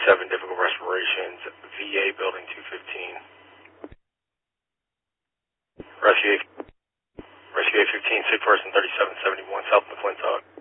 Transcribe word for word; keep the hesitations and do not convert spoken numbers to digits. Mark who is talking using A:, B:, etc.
A: seven, difficult respirations, V A building two fifteen. Rescue, Rescue eight fifteen, sick person thirty-seven seventy-one, South McClintock.